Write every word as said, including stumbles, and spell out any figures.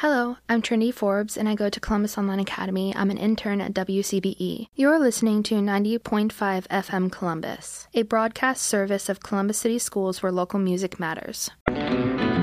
Hello, I'm Trinity Forbes, and I go to Columbus Online Academy. I'm an intern at W C B E. You're listening to ninety point five F M Columbus, a broadcast service of Columbus City Schools where local music matters.